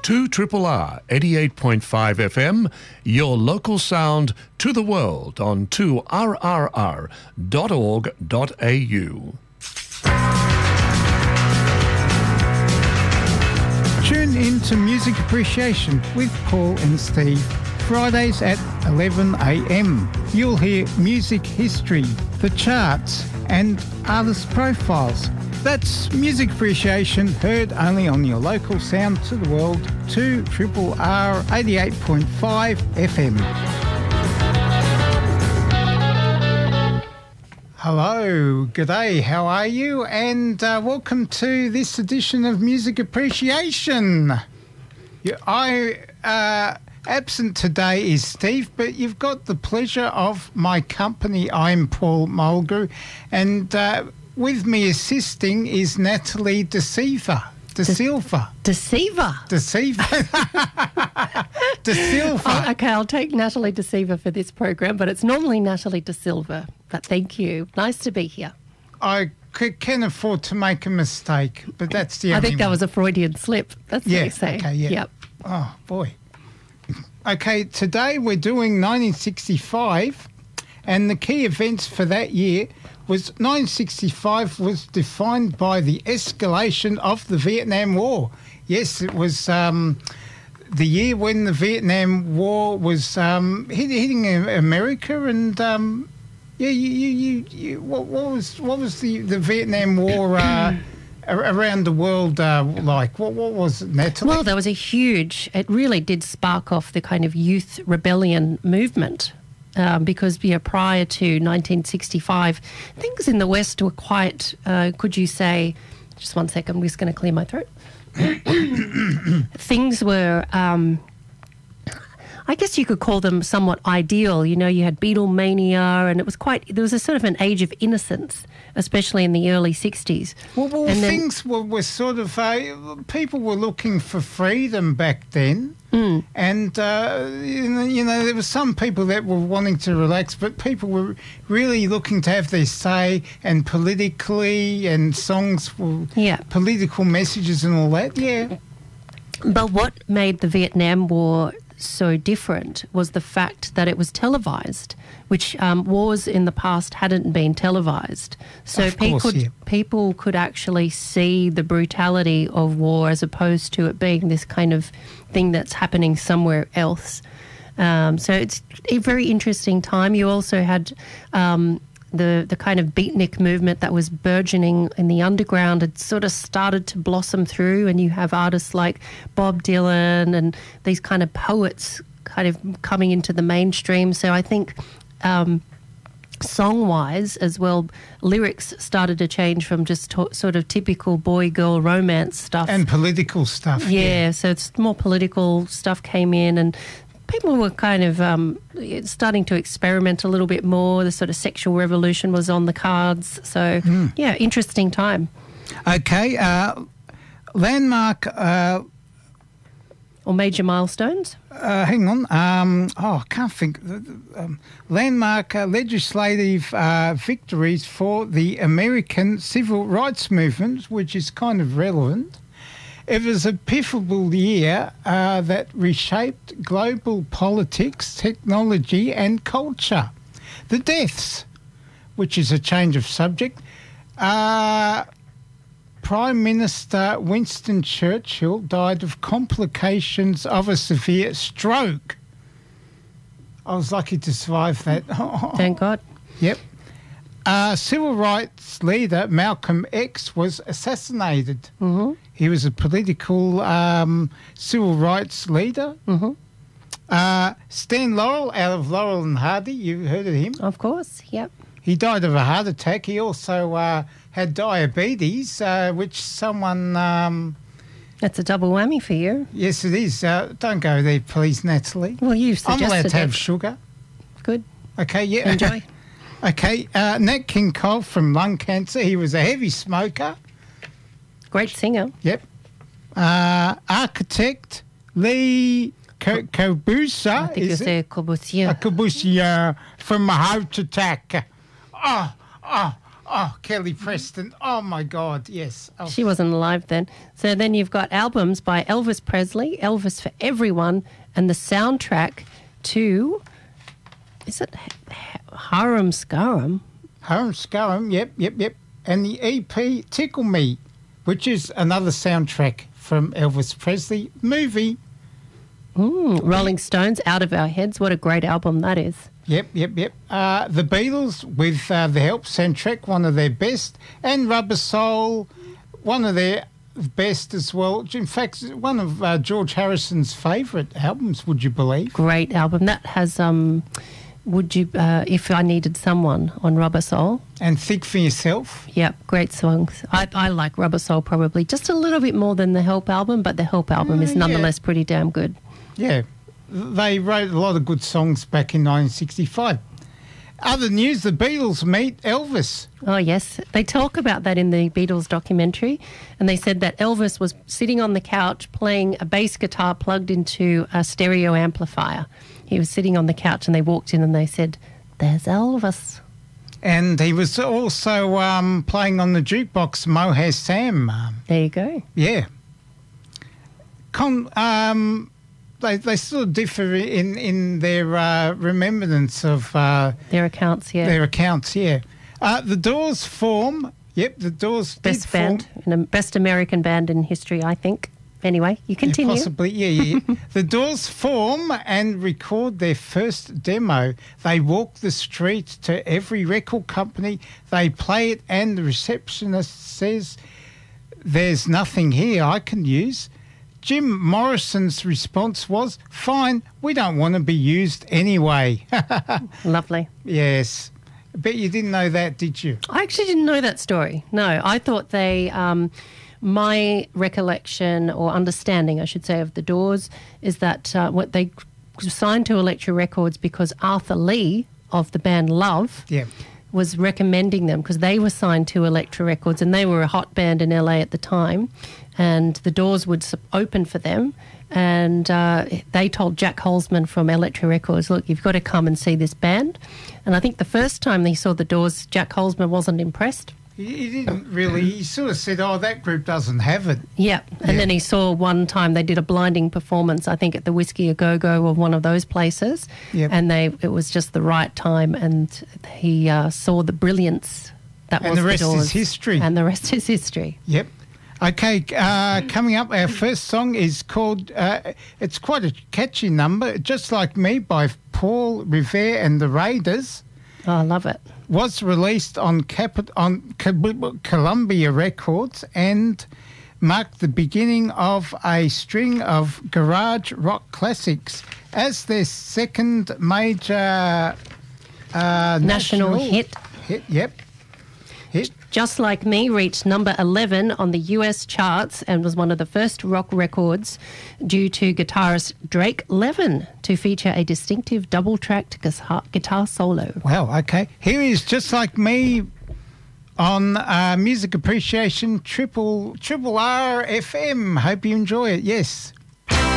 2RRR 88.5 FM, your local sound to the world on 2rrr.org.au. Tune in to Music Appreciation with Paul and Steve, Fridays at 11 a.m. You'll hear music history, the charts and artist profiles. That's Music Appreciation, heard only on your local sound to the world, 2RRR 88.5 FM. Hello, g'day, how are you? And welcome to this edition of Music Appreciation. Absent today is Steve, but you've got the pleasure of my company. I'm Paul Mulgrew, and with me assisting is Natalie De Silva. Deceiver. Oh, okay, I'll take Natalie Deceiver for this program, but it's normally Natalie De Silva. But thank you. Nice to be here. I can afford to make a mistake, but that's the only I think that one. was a Freudian slip. That's what you say. Okay, yeah. Yep. Oh, boy. Okay, today we're doing 1965, and the key events for that year was 1965 was defined by the escalation of the Vietnam War. Yes, it was the year when the Vietnam War was hitting America, and what was the Vietnam War around the world like? What was it, Natalie? Well, there was it really did spark off the kind of youth rebellion movement. Because prior to 1965, things in the West were quite, could you say, just one second, I'm just going to clear my throat. Things were, I guess you could call them somewhat ideal. You know, you had Beatlemania, and it was there was a sort of an age of innocence, especially in the early 60s. Well, and things were sort of, people were looking for freedom back then. And, there were some people that were wanting to relax, but people were really looking to have their say, and politically, and songs were political messages and all that, yeah. But what made the Vietnam War so different was the fact that it was televised, which wars in the past hadn't been televised. So people could actually see the brutality of war as opposed to it being this kind of thing that's happening somewhere else. So it's a very interesting time. You also had the kind of beatnik movement that was burgeoning in the underground had sort of started to blossom through, and you have artists like Bob Dylan and these kind of poets kind of coming into the mainstream. So I think song-wise as well, lyrics started to change from just sort of typical boy-girl romance stuff. And political stuff. Yeah, so it's more political stuff came in, and people were kind of starting to experiment a little bit more. The sort of sexual revolution was on the cards. So, interesting time. Okay. Landmark... or major milestones? Hang on. I can't think. Landmark legislative victories for the American civil rights movement, which is kind of relevant. It was a pivotal year that reshaped global politics, technology and culture. The deaths, which is a change of subject. Prime Minister Winston Churchill died of complications of a severe stroke. I was lucky to survive that. Thank God. Yep. Civil rights leader Malcolm X was assassinated. Mm-hmm. He was a political civil rights leader. Mm-hmm. Stan Laurel, out of Laurel and Hardy, you heard of him? Of course, yep. He died of a heart attack. He also had diabetes, which someone... That's a double whammy for you. Yes, it is. Don't go there, please, Natalie. Well, you've suggested I'm allowed to have sugar. Good. Okay, yeah. Enjoy. Okay, Nat King Cole from lung cancer. He was a heavy smoker. Great singer. Yep. Architect Lee Corbusier. I think you say Corbusier. Corbusier from a heart attack. Oh, Kelly Preston. Oh, my God, yes. Oh. She wasn't alive then. So then you've got albums by Elvis Presley, Elvis for Everyone, and the soundtrack to, is it Harum Skarum? Harum Skarum, yep. And the EP Tickle Me, which is another soundtrack from Elvis Presley movie. Rolling Stones, Out of Our Heads. What a great album that is. Yep. The Beatles with The Help soundtrack, one of their best, and Rubber Soul, one of their best as well. In fact, one of George Harrison's favourite albums, would you believe? Great album. That has If I Needed Someone on Rubber Soul. And Think for Yourself. Yep, great songs. I like Rubber Soul probably just a little bit more than the Help album, but the Help album is nonetheless pretty damn good. Yeah. They wrote a lot of good songs back in 1965. Other news, the Beatles meet Elvis. Oh, yes. They talk about that in the Beatles documentary, and they said that Elvis was sitting on the couch playing a bass guitar plugged into a stereo amplifier. He was sitting on the couch and they walked in and they said, "There's Elvis." And he was also playing on the jukebox, Mo Has Sam. There you go. Yeah. They sort of differ in their remembrance of their accounts, yeah. The Doors form. Yep, the Doors best band, best American band in history, I think. Anyway, you continue. Possibly, yeah. The Doors form and record their first demo. They walk the street to every record company. They play it, and the receptionist says, "There's nothing here I can use." Jim Morrison's response was, "Fine, we don't want to be used anyway." Lovely. Yes. I bet you didn't know that, did you? I actually didn't know that story. No, I thought they... my recollection or understanding, I should say, of the Doors is that what they signed to Elektra Records because Arthur Lee of the band Love was recommending them because they were signed to Elektra Records and they were a hot band in LA at the time, and the Doors would open for them, and they told Jack Holzman from Elektra Records, "Look, you've got to come and see this band." And I think the first time they saw the Doors, Jack Holzman wasn't impressed. He didn't really. He sort of said, "Oh, that group doesn't have it." Yeah, and then he saw one time they did a blinding performance, I think at the Whiskey A Go Go or one of those places, and it was just the right time, and he saw the brilliance that was the Doors. And the rest is history. And the rest is history. Yep. Okay, coming up, our first song is called, it's quite a catchy number, Just Like Me by Paul Revere and the Raiders. Oh, I love it. Was released on Columbia Records and marked the beginning of a string of garage rock classics as their second major national hit. Yep. Hit. Just Like Me reached number 11 on the US charts and was one of the first rock records due to guitarist Drake Levin to feature a distinctive double-tracked guitar solo. Wow, okay. Here is Just Like Me on Music Appreciation Triple R FM. Hope you enjoy it, yes.